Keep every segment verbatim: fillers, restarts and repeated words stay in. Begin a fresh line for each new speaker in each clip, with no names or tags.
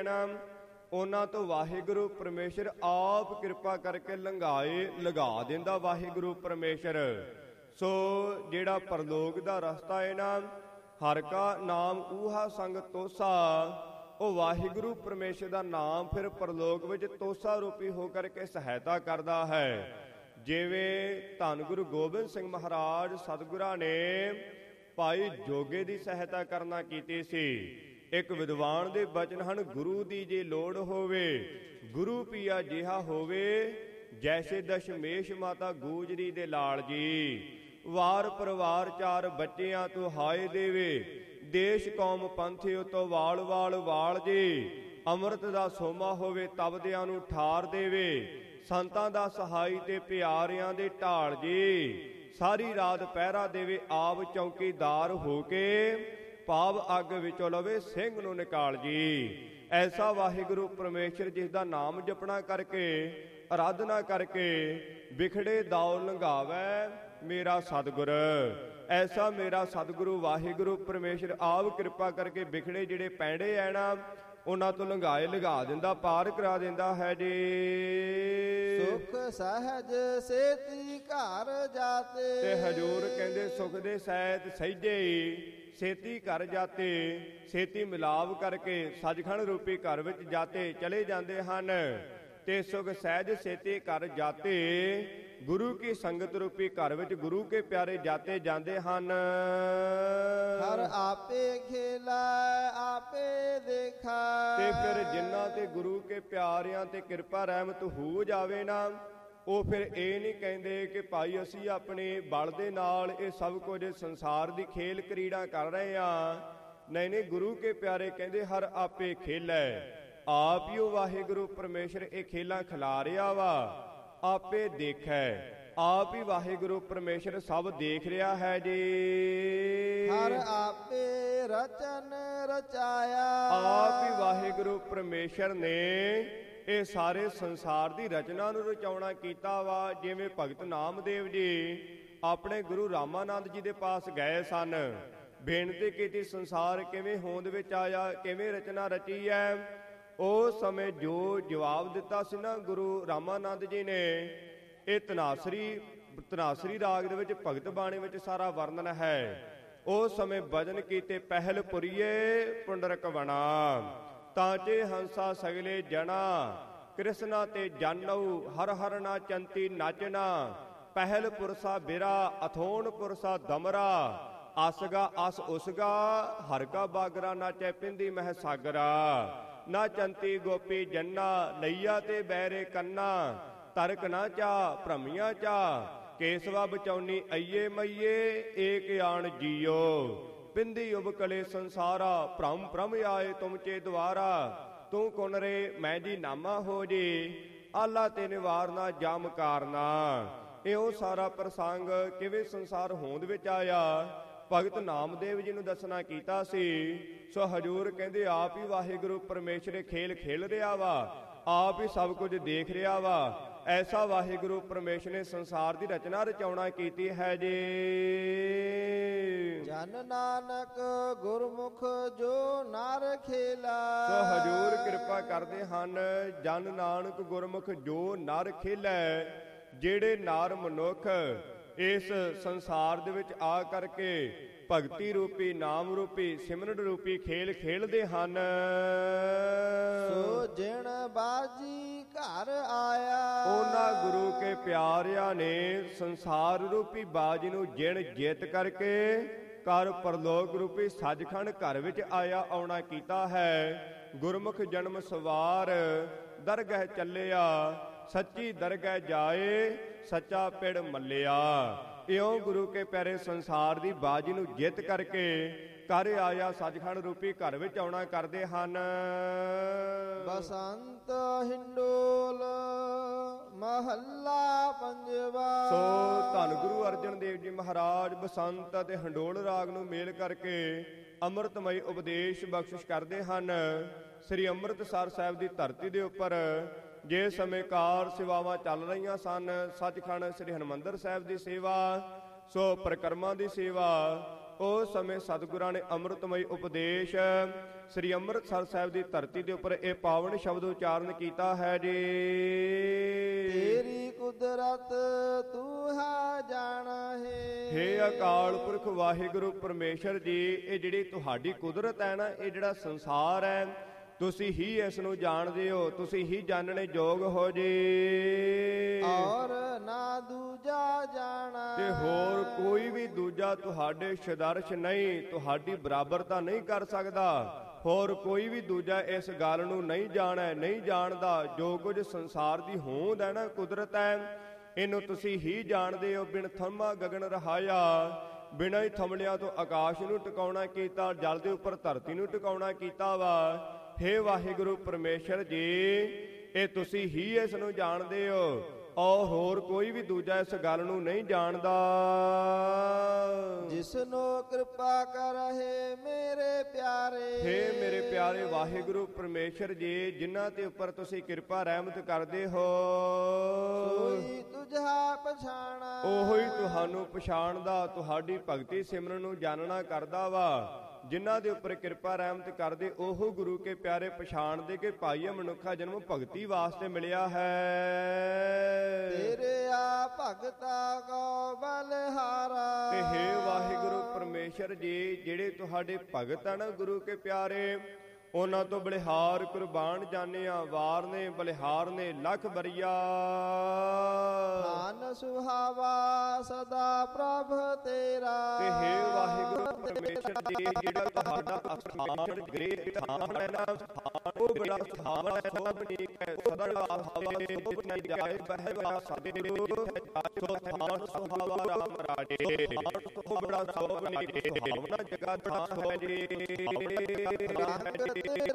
ਉਹਨਾਂ ਤੋਂ ਵਾਹਿਗੁਰੂ ਪਰਮੇਸ਼ਰ ਆਪ ਕਿਰਪਾ ਕਰਕੇ ਲੰਘਾਏ ਲਗਾ ਦਿੰਦਾ ਵਾਹਿਗੁਰੂ ਪਰਮੇਸ਼ਰ। ਸੋ ਜਿਹੜਾ ਪਰਲੋਕ ਦਾ ਰਸਤਾ ਹੈ ਨਾ, ਹਰ ਕਾ ਨਾਮ ਊਹਾ ਸੰਗ ਤੋਸਾ, ਉਹ ਵਾਹਿਗੁਰੂ ਪਰਮੇਸ਼ਰ ਦਾ ਨਾਮ ਫਿਰ ਪਰਲੋਕ ਵਿੱਚ ਤੋਸਾ ਰੂਪੀ ਹੋ ਕਰਕੇ ਸਹਾਇਤਾ ਕਰਦਾ ਹੈ। ਜਿਵੇਂ ਧੰਨ ਗੁਰੂ ਗੋਬਿੰਦ ਸਿੰਘ ਮਹਾਰਾਜ ਸਤਿਗੁਰਾਂ ਨੇ ਭਾਈ ਜੋਗੇ ਦੀ ਸਹਾਇਤਾ ਕਰਨਾ ਕੀਤੀ ਸੀ। ਇੱਕ ਵਿਦਵਾਨ ਦੇ ਬਚਨ ਹਨ, ਗੁਰੂ ਦੀ ਜੇ ਲੋੜ ਹੋਵੇ ਗੁਰੂ ਪੀਆ ਜਿਹਾ ਹੋਵੇ, ਜੈਸੇ ਦਸ਼ਮੇਸ਼ ਮਾਤਾ ਗੂਜਰੀ ਦੇ ਲਾਲ ਜੀ। ਵਾਰ ਪਰਿਵਾਰ ਚਾਰ ਬੱਚਿਆਂ ਤੋਂ ਹਾਏ ਦੇਵੇ, ਦੇਸ਼ ਕੌਮ ਪੰਥਿਓ ਤੋਂ ਵਾਲ ਵਾਲ ਵਾਲ ਜੀ। ਅੰਮ੍ਰਿਤ ਦਾ ਸੋਮਾ ਹੋਵੇ ਤਬਦਿਆਂ ਨੂੰ ਠਾਰ ਦੇਵੇ, ਸੰਤਾਂ ਦਾ ਸਹਾਈ ਤੇ ਪਿਆਰਿਆਂ ਦੇ ਢਾਲ ਜੀ। ਸਾਰੀ ਰਾਤ ਪਹਿਰਾ ਦੇਵੇ ਆਪ ਚੌਕੀਦਾਰ ਹੋ ਕੇ, ਭਾਵ ਅੱਗ ਵਿੱਚੋਂ ਲਵੇ ਸਿੰਘ ਨੂੰ ਨਿਕਾਲ ਜੀ। ਐਸਾ ਵਾਹਿਗੁਰੂ ਪਰਮੇਸ਼ਰ ਜਿਸ ਦਾ ਨਾਮ ਜਪਣਾ ਕਰਕੇ ਅਰਾਧਨਾ ਕਰਕੇ ਵਿਖੜੇ ਦਾਉ ਲੰਘਾਵੈ ਮੇਰਾ ਸਤਿਗੁਰ। ਐਸਾ ਮੇਰਾ ਸਤਿਗੁਰੂ ਵਾਹਿਗੁਰੂ ਪਰਮੇਸ਼ਰ ਆਪ ਕਿਰਪਾ ਕਰਕੇ ਵਿਖੜੇ ਜਿਹੜੇ ਪੈਂਡੇ ਐ ਨਾ, ਉਹਨਾਂ ਤੋਂ ਲੰਘਾਏ ਲਗਾ ਦਿੰਦਾ, ਪਾਰ ਕਰਾ ਦਿੰਦਾ ਹੈ ਜੀ।
ਸੁਖ ਸਹਿਜ ਸੇਤੀ ਘਰ ਜਾਤੇ,
ਤੇ ਹਜੂਰ ਕਹਿੰਦੇ ਸੁਖ ਦੇ ਸਹਿਤ ਸਹਿਜੇ ਹੀ ਛੇਤੀ ਘਰ ਜਾਤੇ, ਛੇਤੀ ਮਿਲਾਪ ਕਰਕੇ ਸੱਚਖੰਡ ਰੂਪੀ ਘਰ ਵਿੱਚ ਜਾਤੇ ਚਲੇ ਜਾਂਦੇ ਹਨ। ਤੇ ਸੁਖ ਸਹਿਜ ਛੇਤੀ ਘਰ ਜਾਤੇ, ਗੁਰੂ ਕੀ ਸੰਗਤ ਰੂਪੀ ਘਰ ਵਿੱਚ ਗੁਰੂ ਕੇ ਪਿਆਰੇ ਜਾਤੇ ਜਾਂਦੇ ਹਨ।
ਹਰ ਆਪੇ ਖੇਲਾ ਆਪੇ ਦੇਖਾ,
ਤੇ ਫਿਰ ਜਿਨ੍ਹਾਂ ਤੇ ਗੁਰੂ ਕੇ ਪਿਆਰਿਆਂ ਤੇ ਕਿਰਪਾ ਰਹਿਮਤ ਹੋ ਜਾਵੇ ਨਾ, ਉਹ ਫਿਰ ਇਹ ਨਹੀਂ ਕਹਿੰਦੇ ਕਿ ਭਾਈ ਅਸੀਂ ਆਪਣੇ ਬਲ ਦੇ ਨਾਲ ਇਹ ਸਭ ਕੁਝ ਸੰਸਾਰ ਦੀ ਖੇਲ ਕਰੀੜਾ ਕਰ ਰਹੇ ਹਾਂ। ਨਹੀਂ ਨਹੀਂ, ਗੁਰੂ ਕੇ ਪਿਆਰੇ ਕਹਿੰਦੇ ਹਰ ਆਪੇ ਖੇਲੈ, ਆਪ ਹੀ ਉਹ ਵਾਹਿਗੁਰੂ ਪਰਮੇਸ਼ਰ ਇਹ ਖੇਲਾਂ ਖਿਲਾ ਰਿਹਾ ਵਾ, ਆਪੇ ਦੇਖੈ, ਆਪ ਹੀ ਵਾਹਿਗੁਰੂ ਪਰਮੇਸ਼ਰ ਸਭ ਦੇਖ ਰਿਹਾ ਹੈ ਜੀ।
ਹਰ ਆਪੇ ਰਚਨ ਰਚਾਇਆ,
ਆਪ ਹੀ ਵਾਹਿਗੁਰੂ ਪਰਮੇਸ਼ਰ ਨੇ ਇਹ ਸਾਰੇ ਸੰਸਾਰ ਦੀ ਰਚਨਾ ਨੂੰ ਰਚਾਉਣਾ ਕੀਤਾ ਵਾ। ਜਿਵੇਂ ਭਗਤ ਨਾਮਦੇਵ ਜੀ ਆਪਣੇ ਗੁਰੂ ਰਾਮਾਨੰਦ ਜੀ ਦੇ ਪਾਸ ਗਏ ਸਨ, ਬੇਨਤੀ ਕੀਤੀ ਸੰਸਾਰ ਕਿਵੇਂ ਹੋਂਦ ਵਿੱਚ ਆਇਆ, ਕਿਵੇਂ ਰਚਨਾ ਰਚੀ ਹੈ। ਉਸ ਸਮੇਂ ਜੋ ਜਵਾਬ ਦਿੱਤਾ ਸੀ ਨਾ ਗੁਰੂ ਰਾਮਾਨੰਦ ਜੀ ਨੇ, ਇਹ ਧਨਾਸਰੀ ਧਨਾਸਰੀ ਰਾਗ ਦੇ ਵਿੱਚ ਭਗਤ ਬਾਣੀ ਵਿੱਚ ਸਾਰਾ ਵਰਣਨ ਹੈ। ਉਸ ਸਮੇਂ ਭਜਨ ਕੀਤੇ ਪਹਿਲ ਪੁਰੀਏ ਪੁੰਡਰਕ ਵਣਾ, ਤਾਂ ਚੇ ਹੰਸਾ ਸਗਲੇ ਜਣਾ, ਕ੍ਰਿਸ਼ਨਾ ਤੇ ਜਾਨਉ ਹਰ ਹਰ ਨਾ ਚੰਤੀ ਨਾਚਨਾ। ਪਹਿਲ ਪੁਰਸਾ ਬਿਰਾ ਅਥੋਨ ਪੁਰਸਾ ਦਮਰਾ, ਅਸਗਾ ਅਸ ਉਸਗਾ ਹਰ ਕਾ ਬਾਗਰਾ ਨਾਚੈ ਪਿੰਦੀ ਮਹਿ ਸਾਗਰਾ। ਨਾ ਚੰਤੀ ਗੋਪੀ ਜੰਨਾ ਲਈਆ ਤੇ ਬੈਰੇ ਕੰਨਾ, ਤਰਕ ਨਾ ਚਾ ਭ੍ਰਮੀਆਂ ਚਾ, ਕੇਸਵਾ ਬਚਾਉਨੀ ਅਈਏ ਮਈਏ ਏਕ ਆਣ ਜੀਓ। ਪਿੰਦੀ ਉਬਕਲੇ ਸੰਸਾਰਾ, ਭ੍ਰਮ ਭ੍ਰਮ ਆਏ ਤੁਮ ਚੇ ਦੁਆਰਾ। ਤੂੰ ਕੁਨ ਰੇ ਮੈਂ ਜੀ ਨਾਮਾ ਹੋ ਜੀ, ਆਲਾ ਤੇ ਨਿਵਾਰਨਾ ਜਮ ਕਾਰਨਾ। ਇਹੋ ਸਾਰਾ ਪ੍ਰਸੰਗ ਕਿਵੇਂ ਸੰਸਾਰ ਹੋਂਦ ਵਿੱਚ ਆਇਆ ਭਗਤ ਨਾਮਦੇਵ ਜੀ ਨੂੰ ਦੱਸਣਾ ਕੀਤਾ ਸੀ। ਸੋ ਹਜੂਰ ਕਹਿੰਦੇ ਆਪ ਹੀ ਵਾਹਿਗੁਰੂ ਪਰਮੇਸ਼ਰ ਖੇਲ ਖੇਲ ਰਿਹਾ ਵਾ, ਆਪ ਹੀ ਸਭ ਕੁਝ ਦੇਖ ਰਿਹਾ ਵਾ। ਐਸਾ ਵਾਹਿਗੁਰੂ ਪਰਮੇਸ਼ਰ ਨੇ ਸੰਸਾਰ ਦੀ ਰਚਨਾ ਰਚਾਉਣਾ ਕੀਤੀ ਹੈ ਜੀ।
ਜਨ ਨਾਨਕ ਗੁਰਮੁਖ ਜੋ ਨਰ ਖੇਲਾ,
ਸੋ ਹਜੂਰ ਕਿਰਪਾ ਕਰਦੇ ਹਨ, ਜਨ ਨਾਨਕ ਗੁਰਮੁਖ ਜੋ ਨਰ ਖੇਲੈ। ਜਿਹੜੇ ਨਰ ਮਨੁੱਖ ਇਸ ਸੰਸਾਰ ਦੇ ਵਿੱਚ ਆ ਕਰਕੇ ਭਗਤੀ ਰੂਪੀ ਨਾਮ ਰੂਪੀ ਸਿਮਰਨ ਰੂਪੀ ਖੇਲ ਖੇਲਦੇ ਹਨ,
ਸੋ ਜਿਣ ਬਾਜੀ ਘਰ ਆਇਆ।
ਉਹਨਾਂ ਗੁਰੂ ਕੇ ਪਿਆਰਿਆਂ ਨੇ ਸੰਸਾਰ ਰੂਪੀ ਬਾਜੀ ਨੂੰ ਜਿਣ ਜਿੱਤ ਕਰਕੇ ਕਰ ਪਰਲੋਕ ਰੂਪੀ ਸੱਚਖੰਡ ਘਰ ਵਿੱਚ ਆਇਆ ਆਉਣਾ ਕੀਤਾ ਹੈ। ਗੁਰਮੁਖ ਜਨਮ ਸਵਾਰ ਦਰਗਹਿ ਚੱਲਿਆ, ਸੱਚੀ ਦਰਗਹਿ ਜਾਏ ਸੱਚਾ ਪਿੜ ਮੱਲਿਆ। ਇਉਂ ਗੁਰੂ ਕੇ ਪਿਆਰੇ ਸੰਸਾਰ ਦੀ ਬਾਜੀ ਨੂੰ ਜਿੱਤ ਕਰਕੇ ਘਰ ਆਇਆ ਸੱਚਖੰਡ ਰੂਪੀ ਘਰ ਵਿੱਚ ਆਉਣਾ ਕਰਦੇ ਹਨ।
ਬਸੰਤ ਹਿੰਡੋਲ ਮਹੱਲਾ ਪੰਜਵਾ।
ਸੋ ਧੰਨ ਗੁਰੂ ਅਰਜਨ ਦੇਵ ਜੀ ਮਹਾਰਾਜ ਬਸੰਤ ਅਤੇ ਹੰਡੋਲ ਰਾਗ ਨੂੰ ਮੇਲ ਕਰਕੇ ਅੰਮ੍ਰਿਤਮਈ ਉਪਦੇਸ਼ ਬਖਸ਼ਿਸ਼ ਕਰਦੇ ਹਨ। ਸ੍ਰੀ ਅੰਮ੍ਰਿਤਸਰ ਸਾਹਿਬ ਦੀ ਧਰਤੀ ਦੇ ਉੱਪਰ ਜਿਸ ਸਮੇਂ ਕਾਰ ਸੇਵਾਵਾਂ ਚੱਲ ਰਹੀਆਂ ਸਨ, ਸੱਚਖੰਡ ਸ੍ਰੀ ਹਰਿਮੰਦਰ ਸਾਹਿਬ ਦੀ ਸੇਵਾ, ਸੋ ਪਰਿਕਰਮਾ ਦੀ ਸੇਵਾ, ਉਸ ਸਮੇਂ ਸਤਿਗੁਰਾਂ ਨੇ ਅੰਮ੍ਰਿਤਮਈ ਉਪਦੇਸ਼ ਸ੍ਰੀ ਅੰਮ੍ਰਿਤਸਰ ਸਾਹਿਬ ਦੀ ਧਰਤੀ ਦੇ ਉੱਪਰ ਇਹ ਪਾਵਨ ਸ਼ਬਦ ਉਚਾਰਨ ਕੀਤਾ ਹੈ ਜੀ।
ਤੇਰੀ ਕੁਦਰਤ ਤੂੰ ਹਾ ਜਾਣਾ ਹੈ।
ਹੇ ਅਕਾਲ ਪੁਰਖ ਵਾਹਿਗੁਰੂ ਪਰਮੇਸ਼ਰ ਜੀ, ਇਹ ਜਿਹੜੀ ਤੁਹਾਡੀ ਕੁਦਰਤ ਹੈ ਨਾ, ਇਹ ਜਿਹੜਾ ਸੰਸਾਰ ਹੈ, ਤੁਸੀਂ ਹੀ ਇਸ ਨੂੰ ਜਾਣਦੇ ਹੋ, ਤੁਸੀਂ ਹੀ ਜਾਣਨੇ ਯੋਗ ਹੋ ਜੀ।
ਔਰ ਨਾ ਦੂਜਾ ਜਾਣਾ,
ਤੇ ਹੋਰ ਕੋਈ ਵੀ ਦੂਜਾ ਤੁਹਾਡੇ ਸਦਰਸ਼ ਨਹੀਂ, ਤੁਹਾਡੀ ਬਰਾਬਰਤਾ ਨਹੀਂ ਕਰ ਸਕਦਾ। ਹੋਰ ਕੋਈ ਵੀ ਦੂਜਾ ਇਸ ਗੱਲ ਨੂੰ ਨਹੀਂ ਜਾਣੈ, ਨਹੀਂ ਜਾਣਦਾ। ਜੋ ਕੁਝ ਸੰਸਾਰ ਦੀ ਹੋਂਦ ਹੈ ਨਾ, ਕੁਦਰਤ ਹੈ, ਇਹਨੂੰ ਤੁਸੀਂ ਹੀ ਜਾਣਦੇ ਹੋ। ਬਿਨ ਥੰਮਾ ਗਗਨ ਰਹਾਇਆ, ਬਿਨਾਂ ਹੀ ਥੰਮਲਿਆਂ ਤੋਂ ਆਕਾਸ਼ ਨੂੰ ਟਿਕਾਉਣਾ ਕੀਤਾ, ਜਲ ਦੇ ਉੱਪਰ ਧਰਤੀ ਨੂੰ ਟਿਕਾਉਣਾ ਕੀਤਾ ਵਾ। ਹੇ ਵਾਹਿਗੁਰੂ ਪਰਮੇਸ਼ਰ ਜੀ, ਇਹ ਤੁਸੀਂ ਹੀ ਇਸ ਨੂੰ ਜਾਣਦੇ ਹੋ, ਔਰ ਹੋਰ ਕੋਈ ਵੀ ਦੂਜਾ ਇਸ ਗੱਲ ਨੂੰ ਨਹੀਂ ਜਾਣਦਾ।
ਜਿਸਨੂੰ ਕਿਰਪਾ ਕਰਹਿ ਮੇਰੇ ਪਿਆਰੇ।
ਹੇ ਮੇਰੇ ਪਿਆਰੇ ਵਾਹਿਗੁਰੂ ਪਰਮੇਸ਼ਰ ਜੀ, ਜਿਨ੍ਹਾਂ ਦੇ ਉੱਪਰ ਤੁਸੀਂ ਕਿਰਪਾ ਰਹਿਮਤ ਕਰਦੇ ਹੋ,
ਸੋਈ ਤੁਝਾ ਪਛਾਣਾ,
ਉਹੋ ਹੀ ਤੁਹਾਨੂੰ ਪਛਾਣਦਾ, ਤੁਹਾਡੀ ਭਗਤੀ ਸਿਮਰਨ ਨੂੰ ਜਾਣਨਾ ਕਰਦਾ ਵਾ। ਜਿਨ੍ਹਾਂ ਦੇ ਉੱਪਰ ਕਿਰਪਾ ਰਹਿਮਤ ਕਰਦੇ, ਉਹ ਗੁਰੂ ਕੇ ਪਿਆਰੇ ਪਛਾਣਦੇ ਕਿ ਭਾਈ ਇਹ ਮਨੁੱਖਾ ਜਨਮ ਭਗਤੀ ਵਾਸਤੇ ਮਿਲਿਆ ਹੈ।
ਤੇਰੇ ਆ ਭਗਤਾ ਕੋ ਬਲਹਾਰਾ।
ਤੇ ਹੇ ਵਾਹਿਗੁਰੂ ਪਰਮੇਸ਼ਰ ਜੀ, ਜਿਹੜੇ ਤੁਹਾਡੇ ਭਗਤ ਹਨ ਗੁਰੂ ਕੇ ਪਿਆਰੇ, ਉਹਨਾਂ ਤੋਂ ਬਲਿਹਾਰ ਕੁਰਬਾਨ ਜਾਣਿਆ। ਵਾਰ ਨੇ ਬਲਿਹਾਰ ਨੇ ਲੱਖ ਬਰੀਆ।
ਧਨ ਸੁਹਾਵਾ ਸਦਾ ਪ੍ਰਭ ਤੇਰਾ।
ਤੇ ਹੇ ਵਾਹਿਗੁਰੂ ਪਰਮੇਸ਼ਰ ਜੀ, ਜਿਹੜਾ ਤੁਹਾਡਾ ਅਸਥਾਨ ਗ੍ਰਹਿ ਸਥਾਨ ਹੈ ਨਾ, ਉਹ ਬੜਾ ਸੁਹਾਵਣਾ ਸੋਭਨੀਕ ਹੈ। ਸਦਾ ਵਾਸਤੇ ਸੋਭਨੀ ਜਾਏ ਬਹਿ ਬੜਾ ਸਾਡੇ ਸੋ ਸਥਾਨ ਸੁਹਾਵਾ ਰਾਮ ਰਾਜੇ। ਉਹ ਬੜਾ ਸੋਭਨੀਕ ਸੁਹਾਵਣਾ ਜਗ੍ਹਾ ਥਾਨ ਹੈ ਜੀ। ਜਿਹੜੇ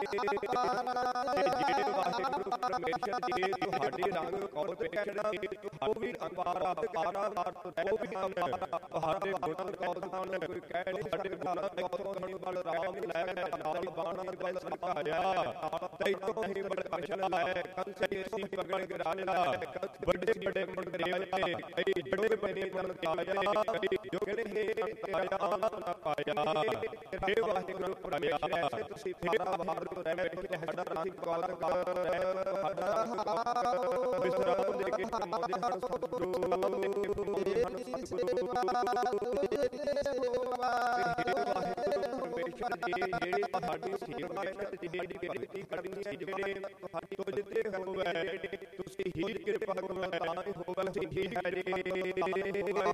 ਵਾਹਿਗੁਰੂ ਪਰਮੇਸ਼ਰ ਜੀ ਤੁਹਾਡੇ ਰੰਗ ਕੌਰ ਪੇਖੜਾ, ਉਹ ਵੀ ਅਪਾਰਾ ਅਪਾਰਾ ਉਹ ਵੀ ਅਪਾਰਾ ਤੁਹਾਡੇ ਗੁਣ ਕੌਣ ਕੋਈ ਕਹਿ ਨਹੀਂ। ਸਾਡੇ ਗੁਣਾਂ ਕੌਣ ਬਲ ਰਾਮ ਲੈ ਨਾਲ ਬਾਣਾ ਬਲ ਸਕਾਇਆ। ਤੈਨੂੰ ਹੀ ਬਲਕਸ਼ਨ ਲਾਇ ਕੰਸੇ ਸੀ ਪਗੜ ਗਰਾਲਾ। ਵੱਡੇ ਵੱਡੇ ਮੁੰਡੇ ਆਏ, ਕਈ ਜੜੇ ਬਣੇ ਮਨ ਕਾਇਆ, ਕਈ ਜੋਗਣੇ ਹੈ ਤਾਇਆ ਨਾ ਪਾਇਆ। ਹੇ ਵਾਹਿਗੁਰੂ ਪਰਮੇਸ਼ਰ, ਤੁਸੀਂ ਫੇਰਾ ਵਾਹਿਗੁਰੂ ਰਹਿ ਬੈਠੇ ਸਾਡਾ ਰਾਸੀ ਕਾਲ ਕਰ ਸਾਡਾ ਵਿਸਰਾਮ ਦੇ ਕੇ ਸਮਾਦੇ ਹਰ ਸਤਿਗੁਰੂ ਜਿਹੜੇ ਤੁਹਾਡੀ ਸੇਵਾ ਜਿਹੜੀ ਕਿਰਪਾ ਕਰਨੀ ਹੈ, ਜਿਹੜੇ ਤੁਹਾਡੀ ਤੁਝ ਤੇ ਹੋਵੇ, ਤੁਸੀਂ ਹੀ ਕਿਰਪਾ ਕਰੋ ਤਾਂ ਹੀ ਹੋਵੇ। ਹੀ ਹੈ ਜੀ ਜੇ ਕੋਈ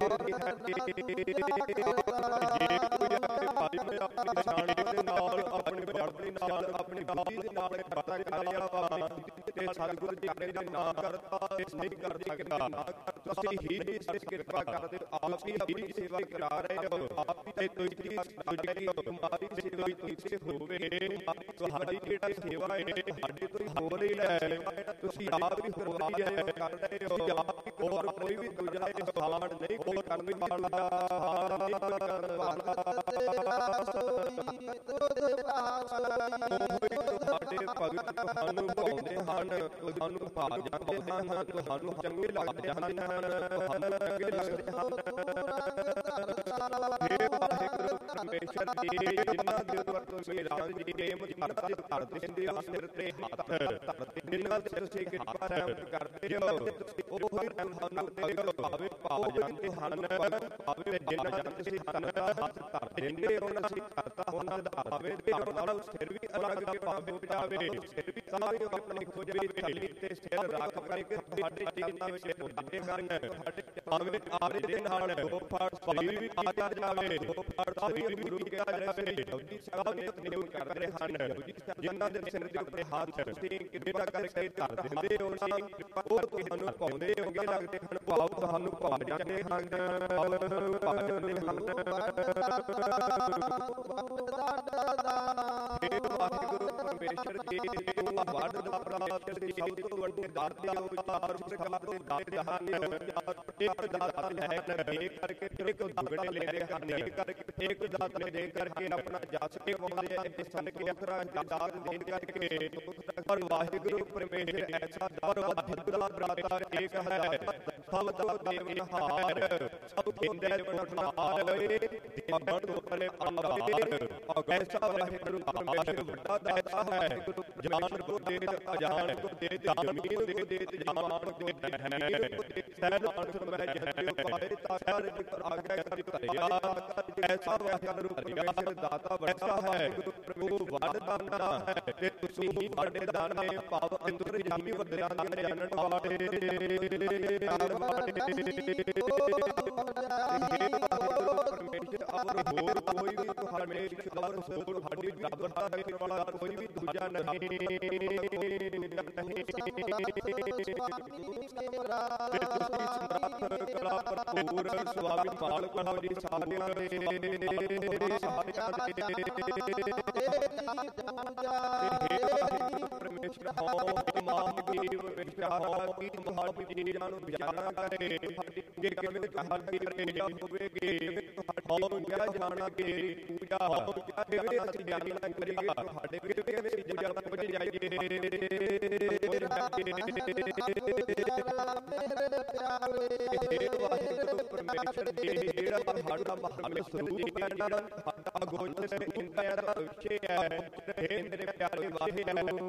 ਆਪਣੇ ਭਾਈ ਮੈਂ ਆਪਣੀ ਸ਼ਾਨ ਦੇ ਨਾਲ, ਆਪਣੀ ਬੜਾਈ ਨਾਲ, ਆਪਣੀ ਬੁੱਧੀ ਦੇ ਨਾਲ ਕਰਤਾ ਕਰਿਆ ਵਾ, ਤੇ ਸਤਿਗੁਰੂ ਜੀ ਨੇ ਨਾਮ ਕਰਤਾ ਇਸ ਨਹੀਂ ਕਰ ਸਕਦਾ। ਤੁਸੀਂ ਹੀ ਇਸ ਕਿਰਪਾ ਕਰਦੇ, ਆਪ ਹੀ ਆਪਣੀ ਸੇਵਾ ਕਰਾ ਰਹੇ ਹੋ। ਆਪ ਹੀ ਤੁਸੀਂ ਤੁਹਾਡੀ ਤੁਹਾਡੀ ਸੇਵਾ ਤੁਸੀਂ ਹੋਵੇ। ਤੁਹਾਡੀ ਜਿਹੜੀ ਸੇਵਾ ਹੈ ਤੁਹਾਡੀ ਤੋਂ ਹੋ ਰਹੀ ਹੈ, ਤੁਸੀਂ ਆਪ ਹੀ ਹੋ ਰਹੀ ਹੈ ਕਰ ਰਹੇ ਹੋ। ਆਪ ਹੀ ਹੋਰ ਕੋਈ ਵੀ ਦੂਜਾ ਇਹ ਸਥਾਨ ਨਹੀਂ ਕੋਈ ਕਰਨ ਵਾਲਾ ਨਹੀਂ ਕੋਈ ਕਰਨ ਵਾਲਾ। ਤੁਹਾਡੇ ਭਗਤ ਤੁਹਾਨੂੰ ਭਾਉਂਦੇ ਹਨ, ਤੁਹਾਨੂੰ ਭਾ ਜਾਂਦੇ ਹਨ, ਤੁਹਾਨੂੰ ਚੰਗੇ ਲੱਗਦੇ ਹਨ, ਤੁਹਾਨੂੰ ਚੰਗੇ ਲੱਗਦੇ ਹਨ। ਹੇ ਵਾਹਿਗੁਰੂ ਪਰਮੇਸ਼ਰ ਜੀ, ਜਿਨ੍ਹਾਂ ਦੇ ਉੱਪਰ ਤੁਸੀਂ ਰਾਮ ਜੀ ਪ੍ਰੇਮ ਧਰਦੇ ਧਰਦੇ ਦੇ ਸਿਰ ਤੇ ਹੱਥ ਧਰਦੇ, ਜਿਨ੍ਹਾਂ ਦੇ ਤੁਸੀਂ ਕਿਰਪਾ ਰਹਿਮਤ ਕਰਦੇ ਹੋ, ਉਹ ਹੀ ਤੁਹਾਨੂੰ ਦੇਵ ਭਾਵੇਂ ਭਾਵ ਜਾਂਦੇ ਹਨ। ਭਾਵੇਂ ਜਿਨ੍ਹਾਂ ਦੇ ਤੁਸੀਂ ਤਨ ਦਾ ਹੱਥ ਧਰ ਦਿੰਦੇ ਹੋ, ਅਸੀਂ ਕਰਤਾ ਉਹਨਾਂ ਦਾ ਭਾਵੇਂ ਧੜ ਨਾਲ ਸਿਰ ਵੀ ਅਲੱਗ ਕੇ ਭਾਵੇਂ ਜਾਵੇ, ਸਿਰ ਵੀ ਤਾਂ ਵੀ ਆਪਣੀ ਖੋਜ ਵੀ ਤੇ ਸਿਰ ਰੱਖ ਕਰਕੇ ਤੁਹਾਡੇ ਜੀਵਨ ਵਿੱਚ ਤੁਹਾਡੇ ਕਰਨ ਭਾਵੇਂ ਆਰੇ ਦੇ ਨਾਲ ਦੋ ਫਾੜ ਸਹੀ ਵੀ ਕੀਤਾ ਜਾਵੇ, ਦੋ ਫਾੜ ਸਹੀ ਵੀ ਗੁਰੂ ਕਿਹਾ ਜਾਵੇ। ਜੀ ਸਾਹਿਬ ਨੇ ਨਿਯਮ ਕਰ ਰਹੇ ਹਨ, ਜਿਨ੍ਹਾਂ ਦੇ ਸਿਰ ਦੇ ਉੱਤੇ ਹੱਥ ਤੁਸੀਂ ਕਿਰਪਾ ਕਰਕੇ ਧਰ ਦਿੰਦੇ ਹੋ, ਉਹ ਤੁਹਾਨੂੰ ਪਾਉਂਦੇ ਹੋਗੇ ਲੱਗਦੇ ਹਨ, ਭਾਵ ਤੁਹਾਨੂੰ ਭਾ ਜਾਂਦੇ ਹਨ, ਭਾ ਜਾਂਦੇ ਹਨ। ਹੇ ਵਾਹਿਗੁਰੂ ਪਰਮੇਸ਼ਰ ਜੀ, ਤੂੰ ਵੱਡ ਪਰਮੇਸ਼ਰ ਦੀ ਸਭ ਤੋਂ ਵੱਡੀ ਦਾਤ ਹੈ। ਉਪਾਰ ਸਰਕਾਰ ਤੋਂ ਦਾਤ ਹਨ, ਇੱਕ ਦਾਤ ਹੈ ਦੇ ਕਰਕੇ ਇੱਕ ਦੁਗਣੇ ਲੈਂਦੇ ਹਨ, ਇੱਕ ਕਰਕੇ ਇੱਕ ਦਾਤ ਨੇ ਦੇ ਕਰਕੇ ਆਪਣਾ ਜਸ ਕੇ ਪਾਉਂਦੇ ਆ। ਇਸ ਸਨ ਕੇ ਅਖਰਾਂ ਦੀ ਦਾਤ ਦੇਣ ਕਰਕੇ ਪਰ ਵਾਹਿਗੁਰੂ ਪਰਮੇਸ਼ਰ ਐਸਾ ਦਰ ਵਾਹਿਗੁਰੂ ਦਾ ਬਰਾਬਰ ਇੱਕ ਹੈ। ਸਭ ਦਾ ਦੇਵਨਹਾਰ ਸਭ ਦੇਂਦੇ ਗੁਣਹਾਰ ਦੇਵਨ ਤੋਰੇ ਪਾਰ ਐਸਾ ਵਾਹਿਗੁਰੂ ਪਰਮੇਸ਼ਰ ਵੱਡਾ ਦਾਤਾ ਹੈ ਜਾਣ ਕੋ ਦੇਤ ਅਜਾਣ ਕੋ ਦੇਤ ਜ਼ਮੀਨ ਦੇ ਦੇਤ ਜਾਣ ਕੋ ਦੇਤ ਹੈ ਸਹਿ ਨਾਨਕ ਮੈਂ ਜਹੇ ਪਾਏ ਤਾਰ ਜਿਤ ਆਗੇ ਕਰਿ ਧਰਿਆ ਐਸਾ ਵਾਹਿਗੁਰੂ ਪਰਮੇਸ਼ਰ ਦਾਤਾ ਵੱਡਾ ਹੈ ਪ੍ਰਭੂ ਵੱਡ ਦਾਤਾ ਹੈ ਤੇ ਤੁਸੀਂ ਹੀ ਵੱਡੇ ਦਾਨੇ ਭਾਵ ਅੰਤਰ ਜਾਮੀ ਵੱਡਿਆਂ ਦੇ ਜਾਣਨ ਵਾਲੇ ਪਰਮੇਸ਼ਰ ਅਵਰ ਹੋਰ ਕੋਈ ਵੀ ਪਰਮੇਸ਼ਰ ਅਵਰ ਹੋਰ ਸਾਡੀ ਬਰਾਬਰਤਾ ਦੇ ਵਾਲਾ ਕੋਈ ਵੀ ਦੂਜਾ ਨਹੀਂ ਕਲਾ ਭਰਪੂਰ ਸੁਆਮੀ ਪਾਲ ਕਰੋ ਜੀ ਸਾਰਿਆਂ ਦੇ ਸਾਰਿਆਂ ਦੇ ਪਰਮੇਸ਼ਰ ਹੋ ਮਹਾਂਗੀਰ ਵਿਚਾਰ ਕੀ ਮਹਾਨ ਚੀਜ਼ਾਂ ਨੂੰ ਵਿਚਾਰਨਾ ਕਰੇ ਕਿ ਕਿਵੇਂ ਤੁਹਾਡੀ ਕਰੇ ਹੋਵੇਗੀ ਹੋ ਕਿਆ ਜਾਣਾ ਕਿ ਪੂਜਾ ਹੋ ਕਿਵੇਂ ਅਸੀਂ ਜਾਣਨਾ ਕਰੀਏ ਤੁਹਾਡੇ ਕਿਵੇਂ ਅਸੀਂ ਪੂਜਾ ਪਹੁੰਚ ਜਾਈਏ ਪਰਮੇਸ਼ਰ ਜੀ ਜਿਹੜਾ ਸਾਡਾ ਮਹਾਨ ਸਰੂਪ ਹੈ ਸਾਡਾ ਗੋਚਰ ਸੇ ਇੰਦਰ ਦਾ ਵਿਸ਼ੇ ਹੈ हे ਮੇਰੇ ਪਿਆਰੇ ਵਾਹਿਗੁਰੂ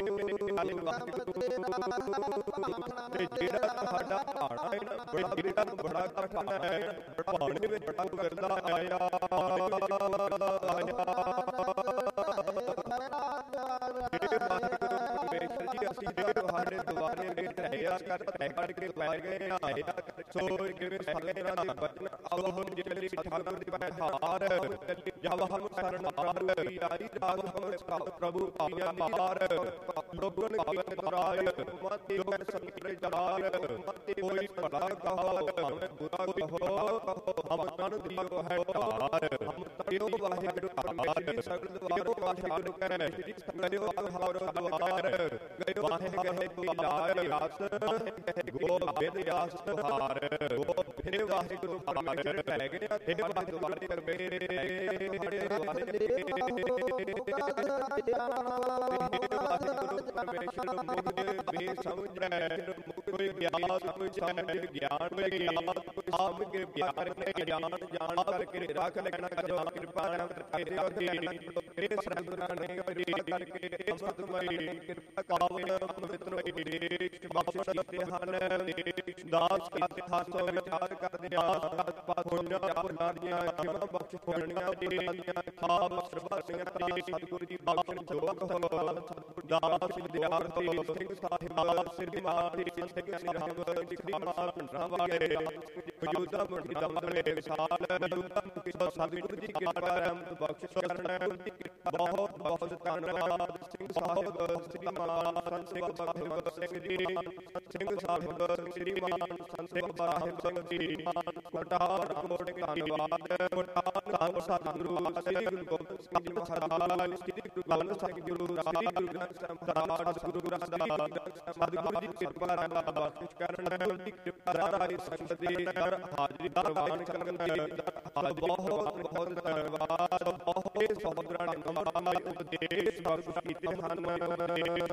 ਤੇ ਜਿਹੜਾ ਸਾਡਾ ਭਾਣਾ ਹੈ ਨਾ ਬੜਾ ਜਿਹੜਾ ਬੜਾ ਕਰਨਾ ਹੈ ਭਾਣੇ ਵਿੱਚ ਬੜਾ ਕਰਦਾ ਆਇਆ ਪਰਮੇਸ਼ਰ ਜੀ ਅਸੀਂ ਤੁਹਾਡੇ ਦੁਆਰੇ ਵਿੱਚ ਰਹਿਆ ਕਰ ਰਹਿ ਕੇ ਲੈ ਗਏ ਆਇਆ ਸੋ ਕਿਵੇਂ ਸਾਰਿਆਂ ਦੇ ਬਚਨ ਅਵਹਨ ਜਿਹੜੇ ਠਾਕੁਰ ਦੀ ਬਹਾਰ ਜਬ ਹਮ ਸ਼ਰਨ ਆਈ ਆਈ ਜਬ ਹਮ ਪ੍ਰਭੂ ਆਇਆ ਮਾਰ ਲੋਗਨ ਕੀ ਤਰਾਇ ਮਤੇ ਲੋਕ ਸੰਕਰੇ ਜਲਾਲ ਮਤੇ ਕੋਈ ਭਲਾ ਕਹੋ ਹਮੇ ਬੁਰਾ ਕਹੋ ਹਮ ਤਨ ਦਿਓ ਹੈ ਧਾਰ ਹਮ ਤਿਓ ਵਾਹਿਗੁਰੂ ਧਾਰ ਸਗਲ ਦੁਆਰੋ ਵਾਹਿਗੁਰੂ ਕਰੇ ਸਗਲਿਓ ਹਮਰ ਦੁਆਰ ਗਏ ਵਾਹਿਗੁਰੂ ਕੀ ਲਾਰ ਰਾਸ ਗੋ ਬੇਦ ਰਾਸ ਹਾਰ ਗੋ ਫਿਰ ਵਾਹਿਗੁਰੂ ਪਰਮੇਸ਼ਰ ਪੈ ਗਿਆ ਫਿਰ ਵਾਹਿਗੁਰੂ ਵਾਲੇ ਕਰਵੇ ਪਰਮੇਸ਼ਰ ਮੁਝੇ ਬੇਸਮਝੈ ਕੋਈ ਗਿਆਨ ਕੋਈ ਸਮਝ ਗਿਆਨ ਕੋਈ ਗਿਆਨ ਕੋਈ ਸਮਝ ਕੇ ਪਿਆਰ ਨੇ ਜਾਣ ਜਾਣ ਕਰਕੇ ਰੱਖ ਲੈਣਾ ਕਰੋ ਕਿਰਪਾ ਨਾਲ ਤੇਰੇ ਅਧੀਨ ਤੇਰੇ ਸਰਬਤ ਨੇ ਕਰੀ ਕਰਕੇ ਅਮਰਤਮਈ ਕਿਰਪਾ ਕਰੋ ਪਵਿੱਤਰ ਦੇਸ਼ ਬਖਸ਼ ਦਿੱਤੇ ਹਨ ਦਾਸ ਕੀਤੇ ਹਾਸੋ ਵਿਚਾਰ ਕਰਦੇ ਆ ਪੁੰਨ ਪੁਨਾਰੀਆਂ ਕਿਮਾ ਬਖਸ਼ ਪੁੰਨੀਆਂ ਦੀਆਂ ਖਾਬ ਸਰਬਤੀਆਂ ਦੀ ਸਤਿਗੁਰੂ ਜੀ ਬਖਸ਼ ਜੋਗ ਹੋ ਦਾਸ ਵਿਦਿਆਰਥੀ ਸਿੰਘ ਸਾਹਿਬ ਸ੍ਰੀ ਮਾਤੀ ਸਿੰਘ ਸਾਹਿਬ ਸ੍ਰੀ ਮਾਤਾ ਭੰਡਰਾ ਵਾਲੇ ਮੌਜੂਦਾ ਮੁੰਡੀ ਦਮਲੇ ਵਿਸਾਲ ਮੌਜੂਦਾ ਸਤਿਗੁਰੂ ਜੀ ਕਿਰਪਾ ਰਹਿਮਤ ਬਖਸ਼ ਕਰਨ ਬਹੁਤ ਬਹੁਤ ਧੰਨਵਾਦ ਸਿੰਘ ਸਾਹਿਬ ਸ੍ਰੀ ਮਾਨ ਸੰਤ ਸਿੰਘ ਸਾਹਿਬ ਸਿੰਘ ਜੀ ਸਿੰਘ ਸਾਹਿਬ ਸ੍ਰੀ ਮਾਨ ਸੰਤ ਸਿੰਘ ਸਾਹਿਬ ਸਿੰਘ ਜੀ ਕੋਟਾਰ ਕੋਟ ਧੰਨਵਾਦ ਕੋਟਾਰ ਸਤਿਗੁਰੂ ਸ੍ਰੀ ਗੁਰੂ ਗੋਬਿੰਦ ਸਿੰਘ ਜੀ ਮਹਾਰਾਜ ਸ੍ਰੀ ਗੁਰੂ ਗ੍ਰੰਥ ਸਾਹਿਬ ਗੁਰੂ ਸ੍ਰੀ ਗੁਰੂ ਗ੍ਰੰਥ ਸਾਹਿਬ ਦਾ ਸਤਿਗੁਰੂ ਰਸਦਾਸ ਸਤਿਗੁਰੂ ਜੀ ਕਿਰਪਾ ਨਾਲ ਬਖਸ਼ ਕਰਨ ਕਿਰਪਾ ਰਾਈ ਸੰਗਤ ਦੀ ਹਾਜ਼ਰੀ ਪ੍ਰਵਾਨ ਕਰਨ ਦੀ ਬਹੁਤ ਬਹੁਤ ਧੰਨਵਾਦ ਬਹੁਤ ਸਹੋਦਰਾਂ ਨੇ ਨਮਨ ਉਪਦੇਸ਼ ਬਖਸ਼ ਕੀਤੇ ਹਨ।